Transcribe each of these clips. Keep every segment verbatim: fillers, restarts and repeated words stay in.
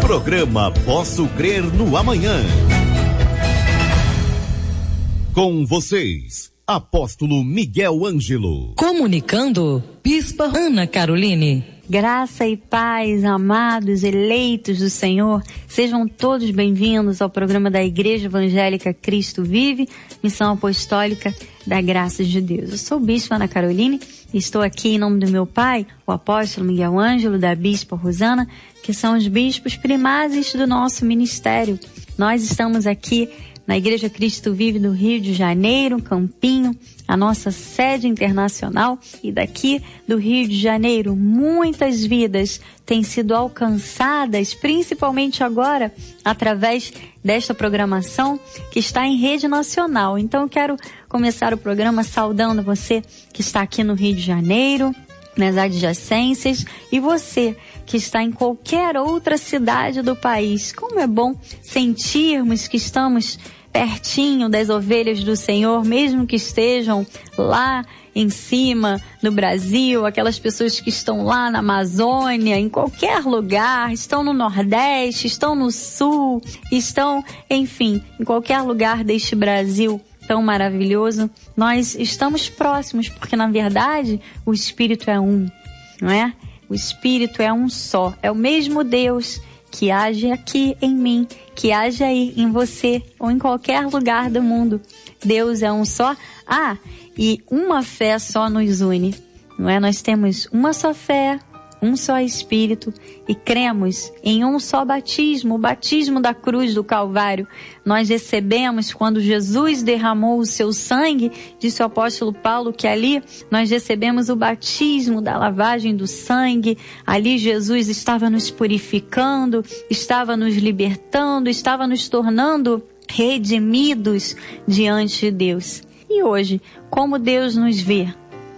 Programa Posso Crer no Amanhã. Com vocês, Apóstolo Miguel Ângelo. Comunicando, Bispa Ana Caroline. Graça e paz, amados, eleitos do Senhor, sejam todos bem-vindos ao programa da Igreja Evangélica Cristo Vive, Missão Apostólica da Graça de Deus. Eu sou Bispa Ana Caroline e estou aqui em nome do meu pai, o Apóstolo Miguel Ângelo, da Bispa Rosana, que são os bispos primazes do nosso ministério. Nós estamos aqui na Igreja Cristo Vive do Rio de Janeiro, Campinho, a nossa sede internacional, e daqui do Rio de Janeiro muitas vidas têm sido alcançadas, principalmente agora através desta programação que está em rede nacional. Então eu quero começar o programa saudando você que está aqui no Rio de Janeiro, nas adjacências, e você que está em qualquer outra cidade do país. Como é bom sentirmos que estamos pertinho das ovelhas do Senhor, mesmo que estejam lá em cima no Brasil, aquelas pessoas que estão lá na Amazônia, em qualquer lugar, estão no Nordeste, estão no Sul, estão, enfim, em qualquer lugar deste Brasil tão maravilhoso. Nós estamos próximos, porque na verdade o Espírito é um, não é? O Espírito é um só, é o mesmo Deus que age aqui em mim, que age aí em você ou em qualquer lugar do mundo. Deus é um só. Ah, e uma fé só nos une, não é? Nós temos uma só fé, um só Espírito, e cremos em um só batismo, o batismo da cruz do Calvário. Nós recebemos quando Jesus derramou o seu sangue, disse o apóstolo Paulo que ali nós recebemos o batismo da lavagem do sangue. Ali Jesus estava nos purificando, estava nos libertando, estava nos tornando redimidos diante de Deus. E hoje, como Deus nos vê?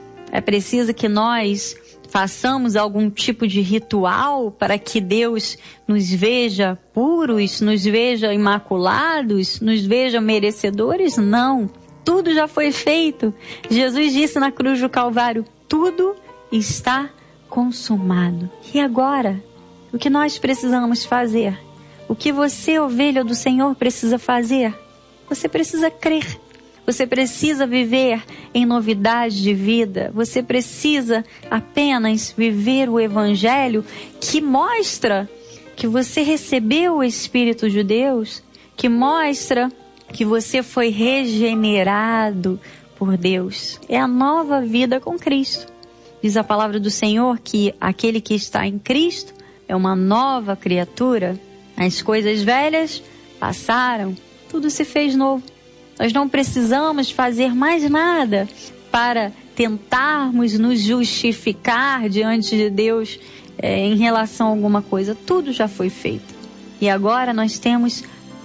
É preciso que nós façamos algum tipo de ritual para que Deus nos veja puros, nos veja imaculados, nos veja merecedores? Não. Tudo já foi feito. Jesus disse na cruz do Calvário, tudo está consumado. E agora, o que nós precisamos fazer? O que você, ovelha do Senhor, precisa fazer? Você precisa crer. Você precisa viver em novidade de vida. Você precisa apenas viver o Evangelho que mostra que você recebeu o Espírito de Deus, que mostra que você foi regenerado por Deus. É a nova vida com Cristo. Diz a palavra do Senhor que aquele que está em Cristo é uma nova criatura. As coisas velhas passaram, tudo se fez novo. Nós não precisamos fazer mais nada para tentarmos nos justificar diante de Deus é, em relação a alguma coisa. Tudo já foi feito. E agora nós temos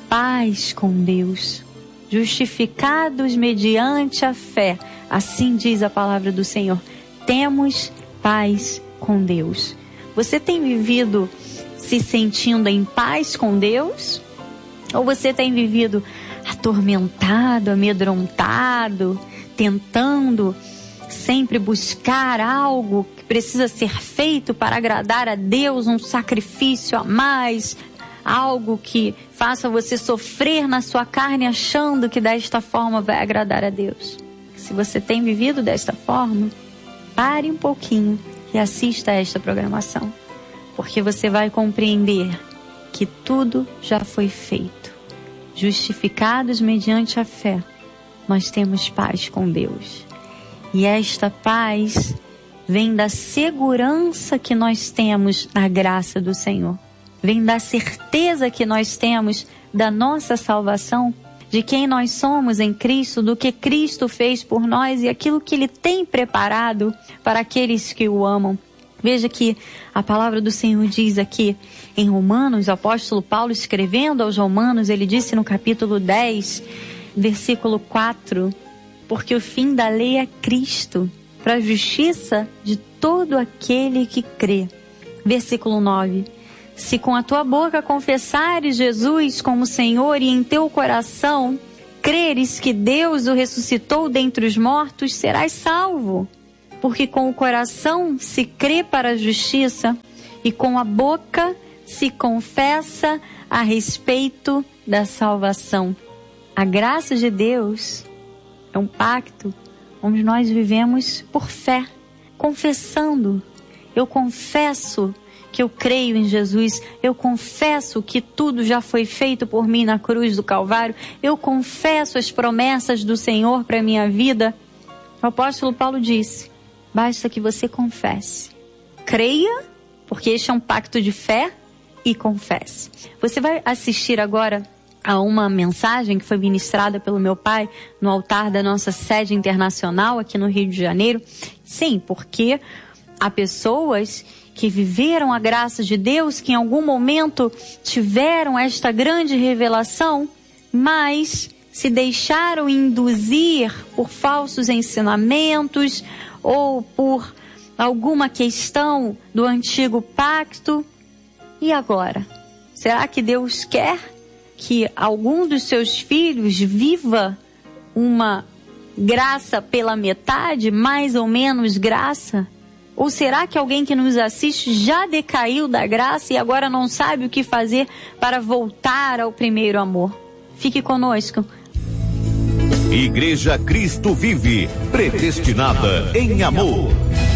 paz com Deus, justificados mediante a fé. Assim diz a palavra do Senhor. Temos paz com Deus. Você tem vivido se sentindo em paz com Deus? Ou você tem vivido atormentado, amedrontado, tentando sempre buscar algo que precisa ser feito para agradar a Deus, um sacrifício a mais, algo que faça você sofrer na sua carne achando que desta forma vai agradar a Deus? Se você tem vivido desta forma, pare um pouquinho e assista a esta programação, porque você vai compreender que tudo já foi feito. Justificados mediante a fé, nós temos paz com Deus. E esta paz vem da segurança que nós temos na graça do Senhor. Vem da certeza que nós temos da nossa salvação, de quem nós somos em Cristo, do que Cristo fez por nós e aquilo que Ele tem preparado para aqueles que o amam. Veja que a palavra do Senhor diz aqui em Romanos, o apóstolo Paulo escrevendo aos Romanos, ele disse no capítulo dez, versículo quatro, porque o fim da lei é Cristo, para a justiça de todo aquele que crê. Versículo nove, se com a tua boca confessares Jesus como Senhor e em teu coração creres que Deus o ressuscitou dentre os mortos, serás salvo. Porque com o coração se crê para a justiça e com a boca se confessa a respeito da salvação. A graça de Deus é um pacto onde nós vivemos por fé, confessando. Eu confesso que eu creio em Jesus, eu confesso que tudo já foi feito por mim na cruz do Calvário, eu confesso as promessas do Senhor para a minha vida. O apóstolo Paulo disse, basta que você confesse. Creia, porque este é um pacto de fé, e confesse. Você vai assistir agora a uma mensagem que foi ministrada pelo meu pai no altar da nossa sede internacional aqui no Rio de Janeiro. Sim, porque há pessoas que viveram a graça de Deus, que em algum momento tiveram esta grande revelação, mas se deixaram induzir por falsos ensinamentos ou por alguma questão do antigo pacto. E agora? Será que Deus quer que algum dos seus filhos viva uma graça pela metade, mais ou menos graça? Ou será que alguém que nos assiste já decaiu da graça e agora não sabe o que fazer para voltar ao primeiro amor? Fique conosco. Igreja Cristo Vive, predestinada em amor.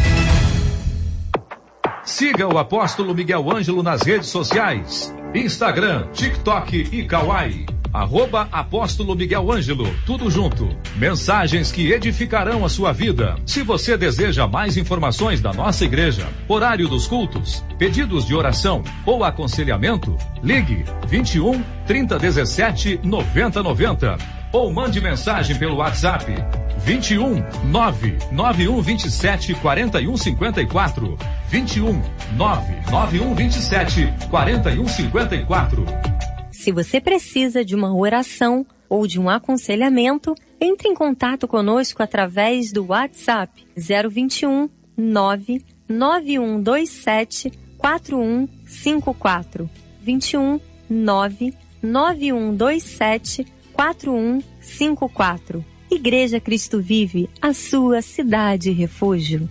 Siga o apóstolo Miguel Ângelo nas redes sociais, Instagram, TikTok e Kawaii. Arroba Apóstolo Miguel Ângelo, tudo junto. Mensagens que edificarão a sua vida. Se você deseja mais informações da nossa igreja, horário dos cultos, pedidos de oração ou aconselhamento, ligue vinte e um, trinta, dezessete, noventa, noventa ou mande mensagem pelo WhatsApp vinte e um, nove nove um vinte e sete, quarenta e um cinquenta e quatro. vinte e um, nove nove um vinte e sete, quarenta e um cinquenta e quatro. Se você precisa de uma oração ou de um aconselhamento, entre em contato conosco através do WhatsApp zero vinte e um, nove nove um dois sete, quatro um cinco quatro. vinte e um, nove nove um dois sete, quatro um cinco quatro. Igreja Cristo Vive, a sua cidade refúgio.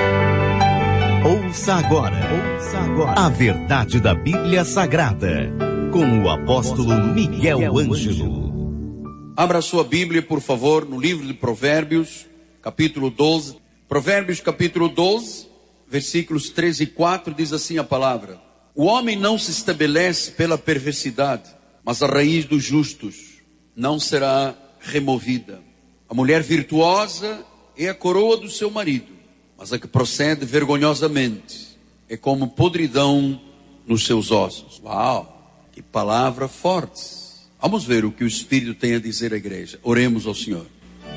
Ouça agora, ouça agora a verdade da Bíblia Sagrada, com o apóstolo Miguel Ângelo. Abra sua Bíblia, por favor, no livro de Provérbios, capítulo doze. Provérbios, capítulo doze, versículos treze e quatro, diz assim a palavra: o homem não se estabelece pela perversidade, mas a raiz dos justos não será removida. A mulher virtuosa é a coroa do seu marido, mas a que procede vergonhosamente é como podridão nos seus ossos. Uau, que palavra forte. Vamos ver o que o Espírito tem a dizer à igreja. Oremos ao Senhor.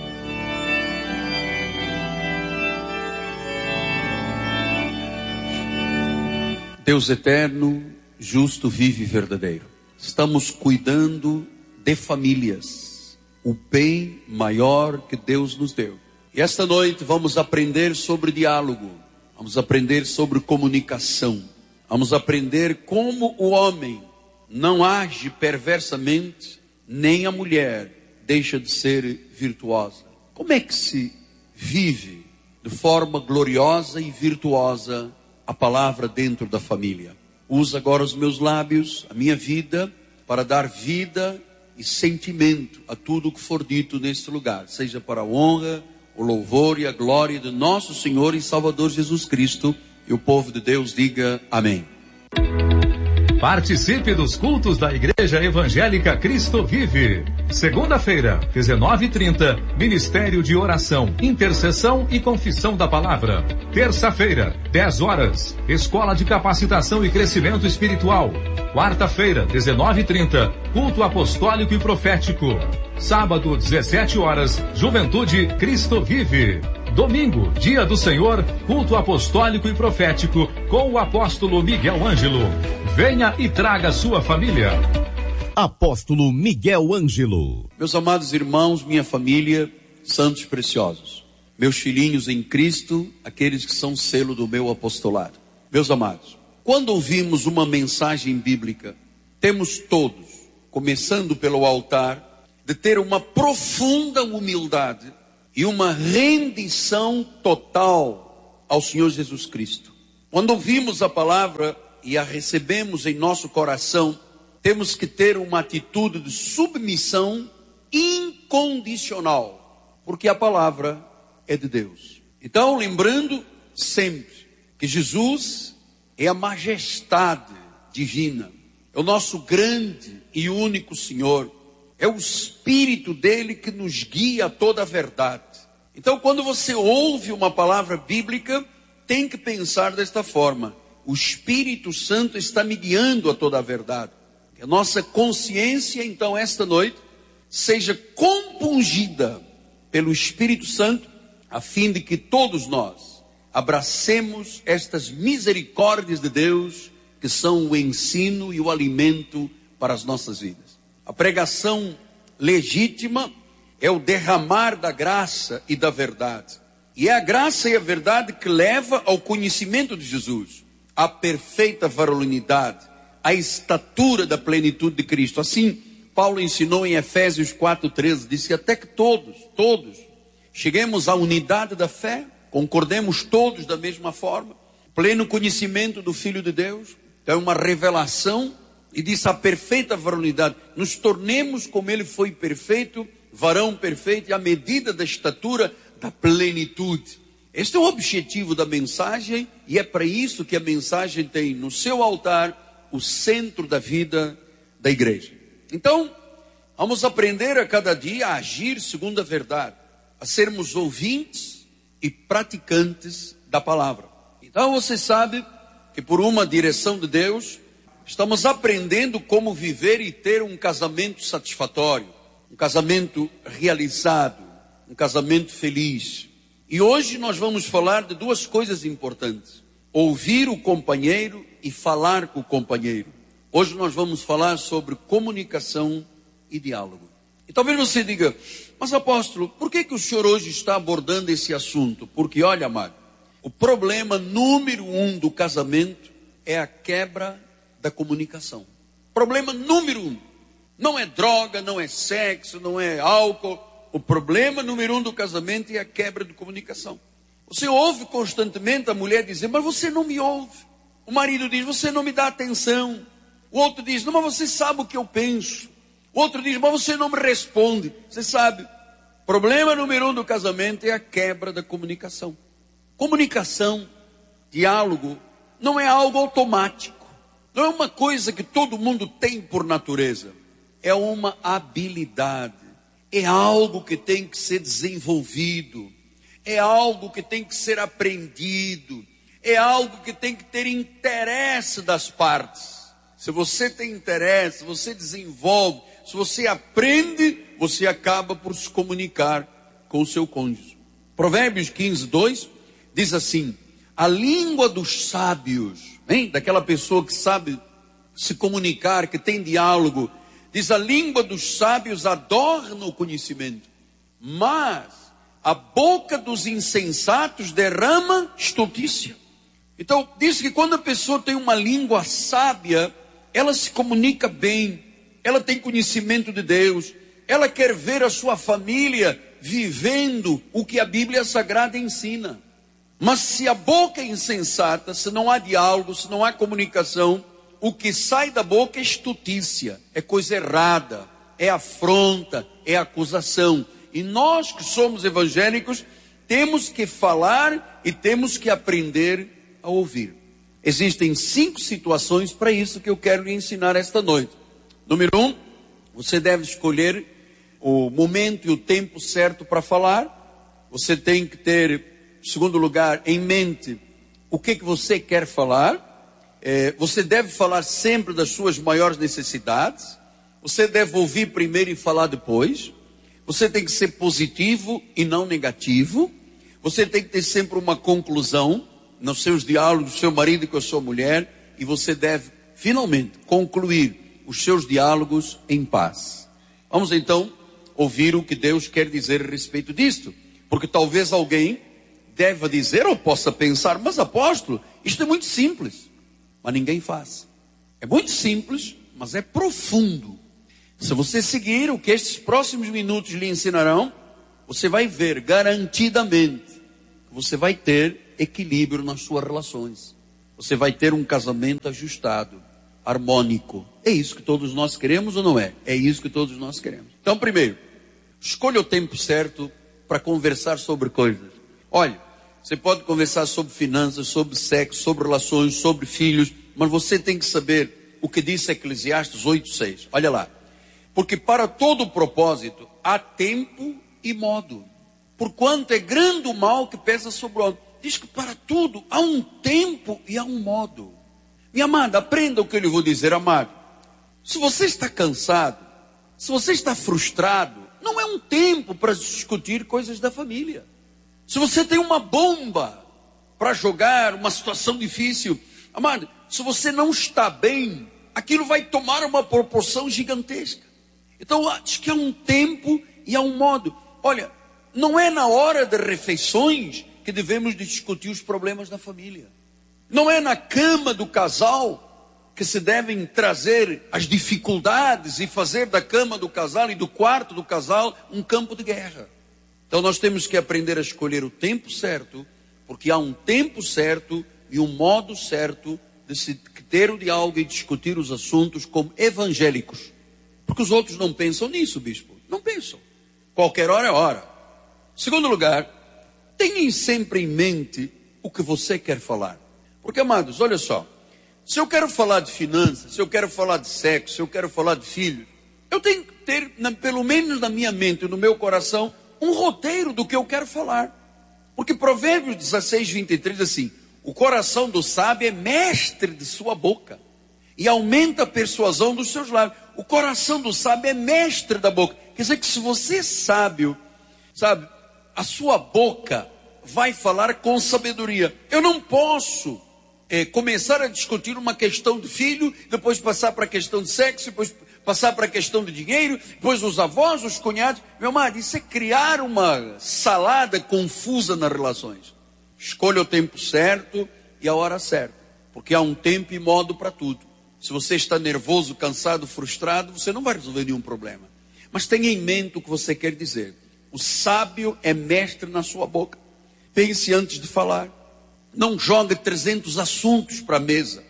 Deus eterno, justo, vivo e verdadeiro, estamos cuidando de famílias, o bem maior que Deus nos deu. E esta noite vamos aprender sobre diálogo, vamos aprender sobre comunicação, vamos aprender como o homem não age perversamente, nem a mulher deixa de ser virtuosa. Como é que se vive de forma gloriosa e virtuosa a palavra dentro da família? Usa agora os meus lábios, a minha vida, para dar vida e sentimento a tudo o que for dito neste lugar, seja para a honra, o louvor e a glória de nosso Senhor e Salvador Jesus Cristo. E o povo de Deus diga amém. Participe dos cultos da Igreja Evangélica Cristo Vive. Segunda-feira, dezenove e trinta, Ministério de Oração, Intercessão e Confissão da Palavra. Terça-feira, dez horas, Escola de Capacitação e Crescimento Espiritual. Quarta-feira, dezenove e trinta, Culto Apostólico e Profético. Sábado, dezessete horas, Juventude Cristo Vive. Domingo, Dia do Senhor, Culto Apostólico e Profético, com o apóstolo Miguel Ângelo. Venha e traga sua família. Apóstolo Miguel Ângelo. Meus amados irmãos, minha família, santos preciosos, meus filhinhos em Cristo, aqueles que são selo do meu apostolado. Meus amados, quando ouvimos uma mensagem bíblica, temos todos, começando pelo altar, de ter uma profunda humildade e uma rendição total ao Senhor Jesus Cristo. Quando ouvimos a palavra, e a recebemos em nosso coração, temos que ter uma atitude de submissão incondicional, porque a palavra é de Deus. Então, lembrando sempre que Jesus é a majestade divina, é o nosso grande e único Senhor, é o Espírito dele que nos guia a toda a verdade. Então, quando você ouve uma palavra bíblica, tem que pensar desta forma: o Espírito Santo está me guiando a toda a verdade. Que a nossa consciência, então, esta noite, seja compungida pelo Espírito Santo, a fim de que todos nós abracemos estas misericórdias de Deus, que são o ensino e o alimento para as nossas vidas. A pregação legítima é o derramar da graça e da verdade. E é a graça e a verdade que leva ao conhecimento de Jesus, à perfeita varonilidade, à estatura da plenitude de Cristo. Assim, Paulo ensinou em Efésios quatro, treze, disse até que todos, todos, cheguemos à unidade da fé, concordemos todos da mesma forma, pleno conhecimento do Filho de Deus. Então é uma revelação, e diz a perfeita varonilidade, nos tornemos como ele foi perfeito, varão perfeito, e à medida da estatura da plenitude. Este é o objetivo da mensagem, e é para isso que a mensagem tem no seu altar o centro da vida da igreja. Então, vamos aprender a cada dia a agir segundo a verdade, a sermos ouvintes e praticantes da palavra. Então você sabe que por uma direção de Deus, estamos aprendendo como viver e ter um casamento satisfatório, um casamento realizado, um casamento feliz. E hoje nós vamos falar de duas coisas importantes: ouvir o companheiro e falar com o companheiro. Hoje nós vamos falar sobre comunicação e diálogo. E talvez você diga: mas apóstolo, por que que o senhor hoje está abordando esse assunto? Porque olha, amado, o problema número um do casamento é a quebra da comunicação. Problema número um. Não é droga, não é sexo, não é álcool. O problema número um do casamento é a quebra de comunicação. Você ouve constantemente a mulher dizer: mas você não me ouve. O marido diz: você não me dá atenção. O outro diz: não, mas você sabe o que eu penso. O outro diz: mas você não me responde. Você sabe, problema número um do casamento é a quebra da comunicação. Comunicação, diálogo, não é algo automático. Não é uma coisa que todo mundo tem por natureza. É uma habilidade. É algo que tem que ser desenvolvido. É algo que tem que ser aprendido. É algo que tem que ter interesse das partes. Se você tem interesse, você desenvolve, se você aprende, você acaba por se comunicar com o seu cônjuge. Provérbios quinze, dois diz assim: a língua dos sábios, hein? Daquela pessoa que sabe se comunicar, que tem diálogo, diz: a língua dos sábios adorna o conhecimento, mas a boca dos insensatos derrama estultícia. Então, diz que quando a pessoa tem uma língua sábia, ela se comunica bem, ela tem conhecimento de Deus, ela quer ver a sua família vivendo o que a Bíblia Sagrada ensina. Mas se a boca é insensata, se não há diálogo, se não há comunicação, o que sai da boca é estultícia, é coisa errada, é afronta, é acusação. E nós que somos evangélicos, temos que falar e temos que aprender a ouvir. Existem cinco situações para isso que eu quero lhe ensinar esta noite. Número um, você deve escolher o momento e o tempo certo para falar. Você tem que ter, em segundo lugar, em mente o que, que você quer falar. É, você deve falar sempre das suas maiores necessidades. Você deve ouvir primeiro e falar depois. Você tem que ser positivo e não negativo. Você tem que ter sempre uma conclusão nos seus diálogos com o seu marido e com a sua mulher. E você deve, finalmente, concluir os seus diálogos em paz. Vamos então ouvir o que Deus quer dizer a respeito disto. Porque talvez alguém deva dizer ou possa pensar: mas apóstolo, isto é muito simples. Mas ninguém faz. É muito simples, mas é profundo. Se você seguir o que estes próximos minutos lhe ensinarão, você vai ver garantidamente que você vai ter equilíbrio nas suas relações. você vai ter um casamento ajustado, harmônico. É isso que todos nós queremos ou não é? É isso que todos nós queremos. Então, primeiro, escolha o tempo certo para conversar sobre coisas. Olha, você pode conversar sobre finanças, sobre sexo, sobre relações, sobre filhos, mas você tem que saber o que diz Eclesiastes oito, seis. Olha lá. Porque para todo propósito há tempo e modo. Porquanto é grande o mal que pesa sobre o homem. Diz que para tudo há um tempo e há um modo. Minha amada, aprenda o que eu lhe vou dizer, amado. Se você está cansado, se você está frustrado, não é um tempo para discutir coisas da família. Se você tem uma bomba para jogar, uma situação difícil, amado, se você não está bem, aquilo vai tomar uma proporção gigantesca. Então, acho que há um tempo e há um modo. Olha, não é na hora das refeições que devemos discutir os problemas da família. Não é na cama do casal que se devem trazer as dificuldades e fazer da cama do casal e do quarto do casal um campo de guerra. Então nós temos que aprender a escolher o tempo certo, porque há um tempo certo e um modo certo de se ter o diálogo e discutir os assuntos como evangélicos. Porque os outros não pensam nisso, bispo. Não pensam. Qualquer hora é hora. Segundo lugar, tenham sempre em mente o que você quer falar. Porque, amados, olha só. Se eu quero falar de finanças, se eu quero falar de sexo, se eu quero falar de filhos, eu tenho que ter, na, pelo menos na minha mente e no meu coração, um roteiro do que eu quero falar. Porque Provérbios dezesseis, vinte e três diz assim: o coração do sábio é mestre de sua boca e aumenta a persuasão dos seus lábios. O coração do sábio é mestre da boca. Quer dizer que se você é sábio, sabe, a sua boca vai falar com sabedoria. Eu não posso é, começar a discutir uma questão de filho, depois passar para a questão de sexo, depois passar para a questão de dinheiro, depois os avós, os cunhados. Meu marido, isso é criar uma salada confusa nas relações. Escolha o tempo certo e a hora certa, porque há um tempo e modo para tudo. Se você está nervoso, cansado, frustrado, você não vai resolver nenhum problema. Mas tenha em mente o que você quer dizer. O sábio é mestre na sua boca. Pense antes de falar. Não jogue trezentos assuntos para a mesa.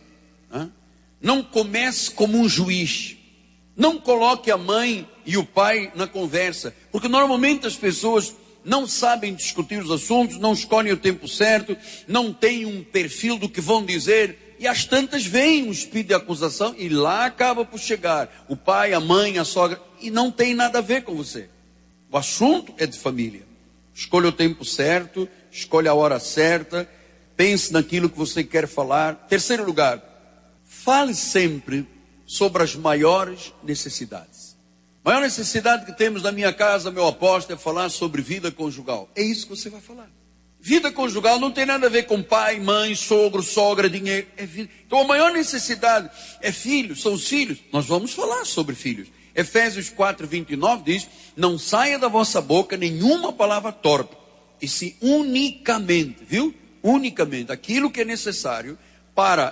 Não comece como um juiz. Não coloque a mãe e o pai na conversa. Porque normalmente as pessoas não sabem discutir os assuntos, não escolhem o tempo certo, não têm um perfil do que vão dizer. E às tantas vem um espírito de acusação e lá acaba por chegar o pai, a mãe, a sogra. E não tem nada a ver com você. O assunto é de família. Escolha o tempo certo, escolha a hora certa, pense naquilo que você quer falar. Terceiro lugar, fale sempre sobre as maiores necessidades. A maior necessidade que temos na minha casa, meu apóstolo, é falar sobre vida conjugal. É isso que você vai falar. Vida conjugal não tem nada a ver com pai, mãe, sogro, sogra, dinheiro. É vida. Então a maior necessidade é filhos, são os filhos. Nós vamos falar sobre filhos. Efésios quatro, vinte e nove diz: não saia da vossa boca nenhuma palavra torpe, e se unicamente, viu? Unicamente, aquilo que é necessário para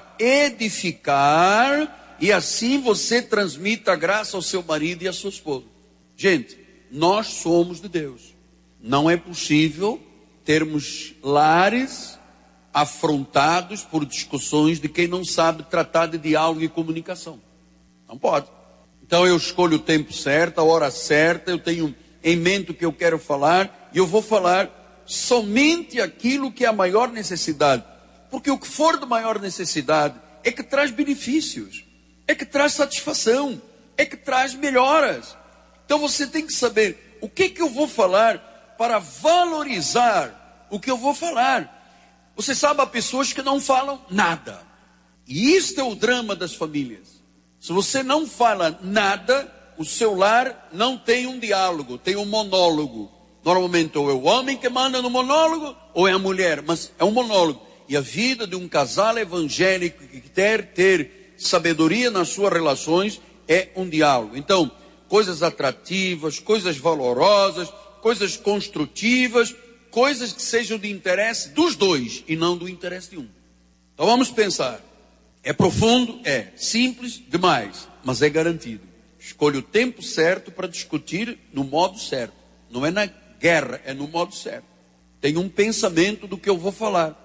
edificar, e assim você transmita a graça ao seu marido e à sua esposa. Gente, nós somos de Deus. Não é possível termos lares afrontados por discussões de quem não sabe tratar de diálogo e comunicação. Não pode. Então eu escolho o tempo certo, a hora certa, eu tenho em mente o que eu quero falar, e eu vou falar somente aquilo que é a maior necessidade. Porque o que for de maior necessidade é que traz benefícios, é que traz satisfação, é que traz melhoras. Então você tem que saber o que que eu vou falar para valorizar o que eu vou falar. Você sabe, há pessoas que não falam nada. E isto é o drama das famílias. Se você não fala nada, o seu lar não tem um diálogo, tem um monólogo. Normalmente ou é o homem que manda no monólogo, ou é a mulher, mas é um monólogo. E a vida de um casal evangélico que quer ter sabedoria nas suas relações é um diálogo. Então, coisas atrativas, coisas valorosas, coisas construtivas, coisas que sejam de interesse dos dois e não do interesse de um. Então vamos pensar. É profundo? É. Simples? Demais. Mas é garantido. Escolha o tempo certo para discutir no modo certo. Não é na guerra, é no modo certo. Tenha um pensamento do que eu vou falar.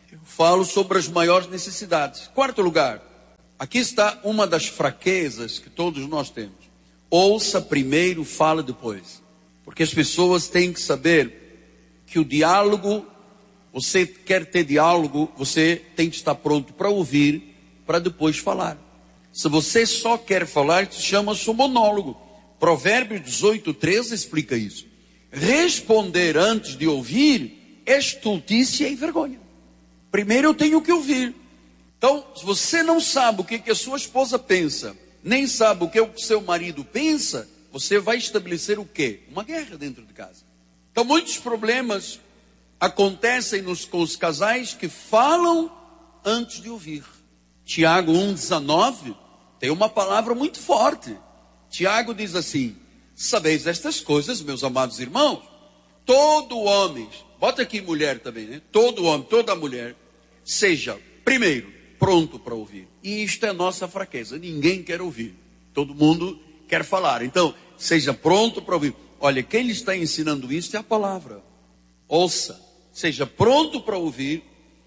Eu falo sobre as maiores necessidades. Quarto lugar, aqui está uma das fraquezas que todos nós temos. Ouça primeiro, fala depois. Porque as pessoas têm que saber que o diálogo, você quer ter diálogo, você tem que estar pronto para ouvir, para depois falar. Se você só quer falar, isso chama-se um monólogo. Provérbios dezoito, treze explica isso. Responder antes de ouvir é estultícia e vergonha. Primeiro eu tenho que ouvir. Então, se você não sabe o que, que a sua esposa pensa, nem sabe o que o seu marido pensa, você vai estabelecer o quê? Uma guerra dentro de casa. Então, muitos problemas acontecem nos, com os casais que falam antes de ouvir. Tiago um, dezenove tem uma palavra muito forte. Tiago diz assim: sabeis estas coisas, meus amados irmãos, todo homem, bota aqui mulher também, né? Todo homem, toda mulher, seja, primeiro, pronto para ouvir. E isto é nossa fraqueza, ninguém quer ouvir, todo mundo quer falar. Então, seja pronto para ouvir. Olha, quem lhe está ensinando isso é a palavra. Ouça, seja pronto para ouvir,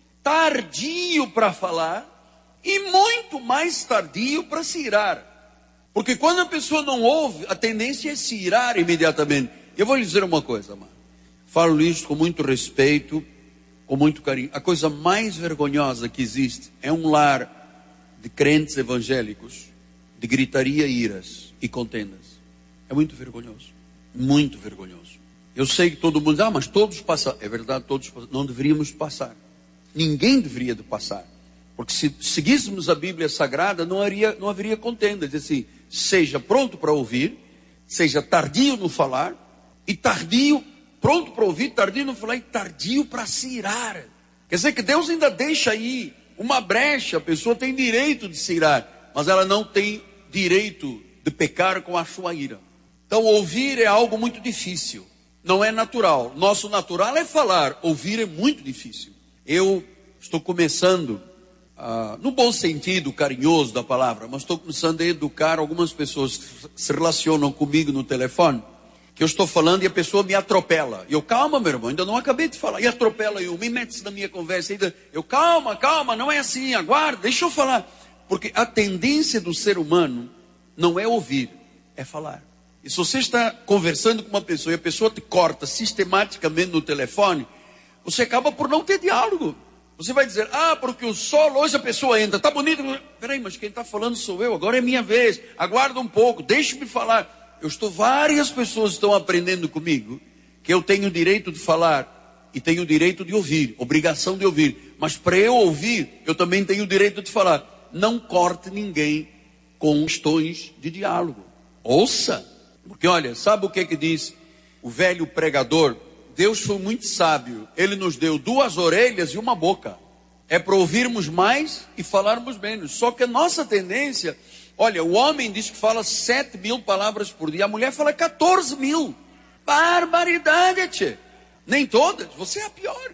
tardio para falar e muito mais tardio para se irar. Porque quando a pessoa não ouve, a tendência é se irar imediatamente. Eu vou lhe dizer uma coisa, amado. Falo isso com muito respeito, com muito carinho. A coisa mais vergonhosa que existe é um lar de crentes evangélicos, de gritaria, iras e contendas. É muito vergonhoso. Muito vergonhoso. Eu sei que todo mundo diz, ah, mas todos passam. É verdade, todos passam. Não deveríamos passar. Ninguém deveria de passar. Porque se seguíssemos a Bíblia Sagrada, não haveria, não haveria contenda. Diz assim, seja pronto para ouvir, seja tardio no falar, e tardio, pronto para ouvir, tardio no falar, e tardio para se irar. Quer dizer que Deus ainda deixa aí uma brecha, a pessoa tem direito de se irar, mas ela não tem direito de pecar com a sua ira. Então ouvir é algo muito difícil, não é natural. Nosso natural é falar, ouvir é muito difícil. Eu estou começando... Ah, no bom sentido carinhoso da palavra, mas estou começando a educar algumas pessoas que se relacionam comigo no telefone, que eu estou falando e a pessoa me atropela. E eu, calma meu irmão, ainda não acabei de falar. E atropela eu, me mete-se na minha conversa. Ainda, eu, calma, calma, não é assim, aguarda, deixa eu falar. Porque a tendência do ser humano não é ouvir, é falar. E se você está conversando com uma pessoa e a pessoa te corta sistematicamente no telefone, você acaba por não ter diálogo. Você vai dizer, ah, porque o sol, hoje a pessoa entra, tá bonito. Peraí, mas quem está falando sou eu, agora é minha vez. Aguarda um pouco, deixe-me falar. Eu estou, várias pessoas estão aprendendo comigo que eu tenho o direito de falar e tenho o direito de ouvir, obrigação de ouvir. Mas para eu ouvir, eu também tenho o direito de falar. Não corte ninguém com questões de diálogo. Ouça. Porque olha, sabe o que que diz o velho pregador? Deus foi muito sábio, Ele nos deu duas orelhas e uma boca, é para ouvirmos mais e falarmos menos. Só que a nossa tendência, olha, o homem diz que fala sete mil palavras por dia, a mulher fala quatorze mil, barbaridade, tchê. Nem todas, você é a pior,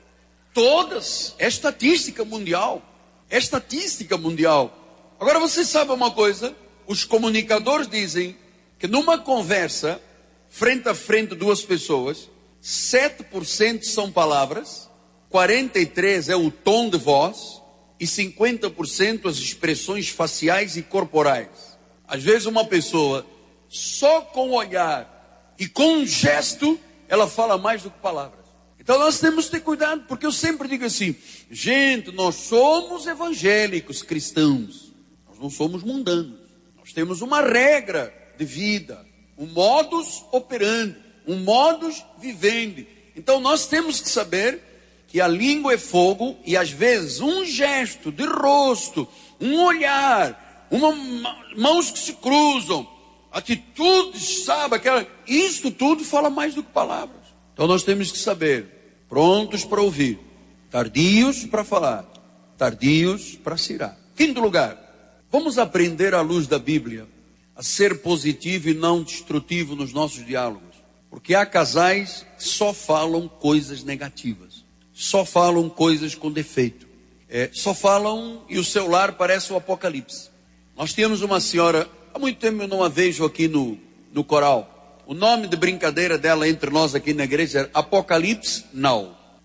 todas, é estatística mundial, é estatística mundial. Agora você sabe uma coisa, os comunicadores dizem que numa conversa, frente a frente duas pessoas, sete por cento são palavras, quarenta e três por cento é o tom de voz e cinquenta por cento as expressões faciais e corporais. Às vezes uma pessoa, só com o olhar e com um gesto, ela fala mais do que palavras. Então nós temos que ter cuidado, porque eu sempre digo assim, gente, nós somos evangélicos cristãos, nós não somos mundanos. Nós temos uma regra de vida, um modus operandi, um modus vivendi. Então nós temos que saber que a língua é fogo e às vezes um gesto de rosto, um olhar, uma, mãos que se cruzam, atitudes, sabe, aquela, isso tudo fala mais do que palavras. Então nós temos que saber, prontos para ouvir, tardios para falar, tardios para se irar. Quinto lugar, vamos aprender à luz da Bíblia a ser positivo e não destrutivo nos nossos diálogos. Porque há casais que só falam coisas negativas, só falam coisas com defeito, é, só falam e o seu lar parece o apocalipse. Nós tínhamos uma senhora, há muito tempo eu não a vejo aqui no, no coral, o nome de brincadeira dela entre nós aqui na igreja era Apocalipse Now.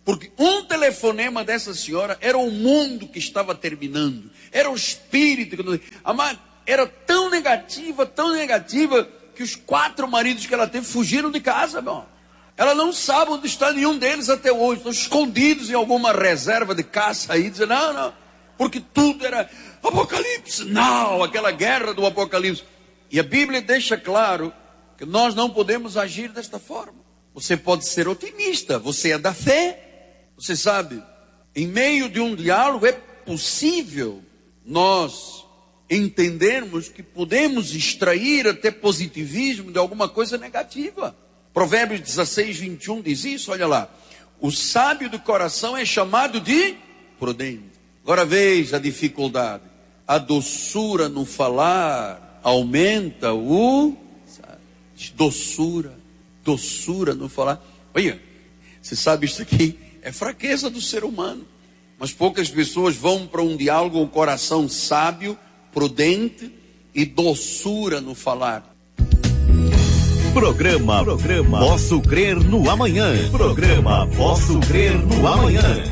Porque um telefonema dessa senhora era o mundo que estava terminando. Era o espírito. Que... Amado, era tão negativa, tão negativa, que os quatro maridos que ela teve fugiram de casa, meu. Ela não sabe onde está nenhum deles até hoje. Estão escondidos em alguma reserva de caça aí, dizendo, não, não. Porque tudo era Apocalipse. Não, aquela guerra do Apocalipse. E a Bíblia deixa claro que nós não podemos agir desta forma. Você pode ser otimista, você é da fé. Você sabe, em meio de um diálogo é possível nós entendermos que podemos extrair até positivismo de alguma coisa negativa. Provérbios dezesseis, vinte e um diz isso, olha lá. O sábio do coração é chamado de prudente. Agora veja a dificuldade. A doçura no falar aumenta o... Sabe? Doçura, doçura no falar. Olha, você sabe isso aqui é fraqueza do ser humano. Mas poucas pessoas vão para um diálogo com o coração sábio, prudente e doçura no falar. Programa, Programa Posso Crer no Amanhã. Programa Posso Crer no Amanhã.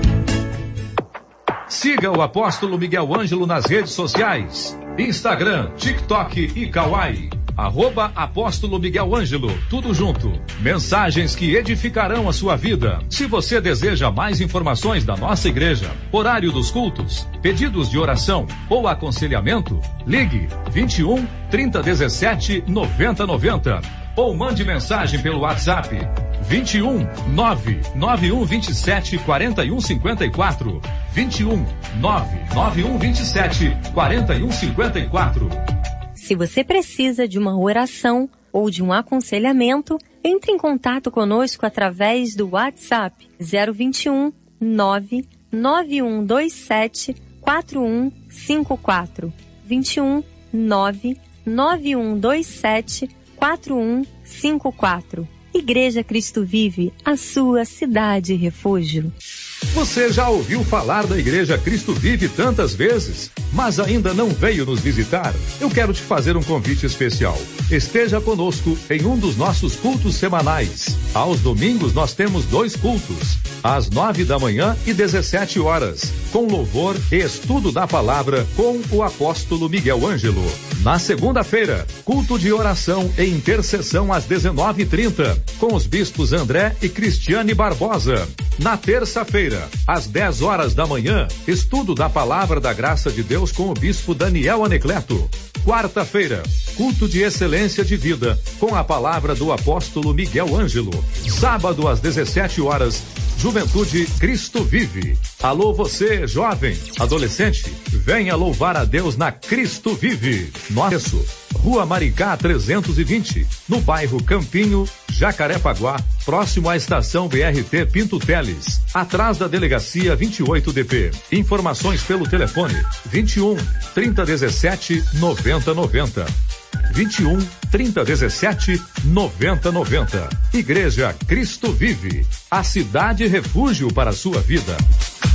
Siga o Apóstolo Miguel Ângelo nas redes sociais. Instagram, TikTok e Kawaii. Arroba Apóstolo Miguel Ângelo, tudo junto. Mensagens que edificarão a sua vida. Se você deseja mais informações da nossa igreja, horário dos cultos, pedidos de oração ou aconselhamento, ligue vinte e um, trinta, dezessete, noventa, noventa ou mande mensagem pelo WhatsApp vinte e um, nove nove um vinte e sete, quarenta e um cinquenta e quatro. vinte e um, nove nove um vinte e sete, quarenta e um cinquenta e quatro. Se você precisa de uma oração ou de um aconselhamento, entre em contato conosco através do WhatsApp zero vinte e um, nove nove um dois sete, quatro um cinco quatro. vinte e um, nove nove um dois sete, quatro um cinco quatro. Igreja Cristo Vive, a sua cidade refúgio. Você já ouviu falar da Igreja Cristo Vive tantas vezes, mas ainda não veio nos visitar? Eu quero te fazer um convite especial. Esteja conosco em um dos nossos cultos semanais. Aos domingos nós temos dois cultos, às nove da manhã e dezessete horas, com louvor e estudo da palavra com o apóstolo Miguel Ângelo. Na segunda-feira, culto de oração e intercessão às dezenove e trinta, com os bispos André e Cristiane Barbosa. Na terça-feira, às dez horas da manhã, estudo da palavra da graça de Deus com o bispo Daniel Anecleto. Quarta-feira, culto de excelência de vida, com a palavra do apóstolo Miguel Ângelo. Sábado, às dezessete horas, Juventude Cristo Vive. Alô você, jovem, adolescente, venha louvar a Deus na Cristo Vive. Nosso Rua Maricá trezentos e vinte, no bairro Campinho, Jacarepaguá, próximo à estação B R T Pinto Teles, atrás da delegacia vinte e oito D P. Informações pelo telefone vinte e um, trinta, dezessete, noventa, noventa. vinte e um, trinta, dezessete, noventa, noventa. Igreja Cristo Vive, a cidade refúgio para a sua vida.